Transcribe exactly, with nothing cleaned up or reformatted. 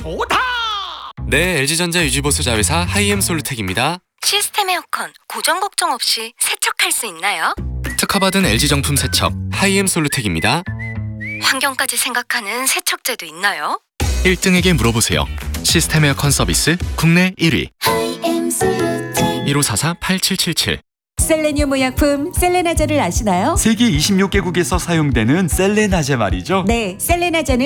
좋다. 네, 엘지전자 유지보수 자회사 하이엠 솔루텍입니다. 시스템 에어컨 고정 걱정 없이 세척할 수 있나요? 특허받은 엘지 정품 세척 하이엠 솔루텍입니다. 환경까지 생각하는 세척제도 있나요? 일 등에게 물어보세요. 시스템 에어컨 서비스 국내 일 위 일오사사 팔칠칠칠. 셀레니움 의약품 셀레나제를 아시나요? 세계 이십육 개국에서 사용되는 셀레나제 말이죠. 네, 셀레나제는